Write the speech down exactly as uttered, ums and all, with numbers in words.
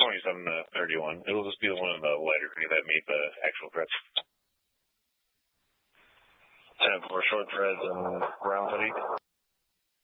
twenty-seven to thirty-one. It'll just be the one in the lighter gray that made the actual threads. ten for short threads and brown hoodie.